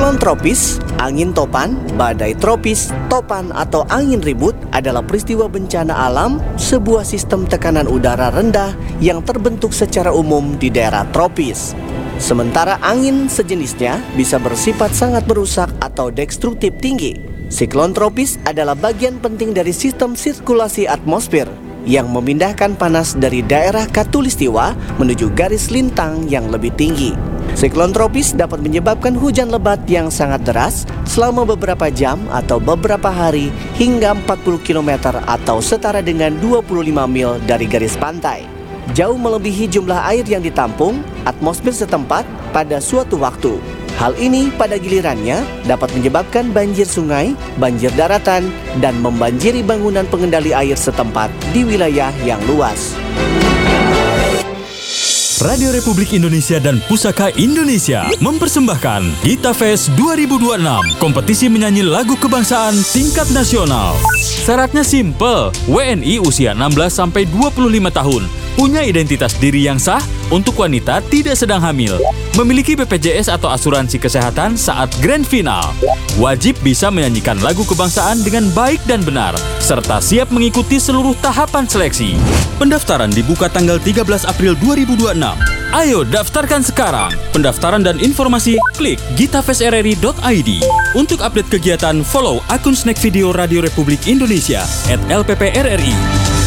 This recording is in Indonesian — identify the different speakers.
Speaker 1: Siklon tropis, angin topan, badai tropis, topan atau angin ribut adalah peristiwa bencana alam, sebuah sistem tekanan udara rendah yang terbentuk secara umum di daerah tropis. Sementara angin sejenisnya bisa bersifat sangat merusak atau destruktif tinggi. Siklon tropis adalah bagian penting dari sistem sirkulasi atmosfer yang memindahkan panas dari daerah khatulistiwa menuju garis lintang yang lebih tinggi. Siklon tropis dapat menyebabkan hujan lebat yang sangat deras selama beberapa jam atau beberapa hari hingga 40 km atau setara dengan 25 mil dari garis pantai. Jauh melebihi jumlah air yang ditampung atmosfer setempat pada suatu waktu. Hal ini pada gilirannya dapat menyebabkan banjir sungai, banjir daratan, dan membanjiri bangunan pengendali air setempat di wilayah yang luas.
Speaker 2: Radio Republik Indonesia dan Pusaka Indonesia mempersembahkan Gita Fest 2026, kompetisi menyanyi lagu kebangsaan tingkat nasional. Syaratnya simple, WNI usia 16-25 tahun, punya identitas diri yang sah, untuk wanita tidak sedang hamil, memiliki BPJS atau asuransi kesehatan saat grand final, wajib bisa menyanyikan lagu kebangsaan dengan baik dan benar, serta siap mengikuti seluruh tahapan seleksi. Pendaftaran dibuka tanggal 13 April 2026. Ayo daftarkan sekarang. Pendaftaran dan informasi klik gitafestrri.id. Untuk update kegiatan, follow akun Snack Video Radio Republik Indonesia @LPPRRI.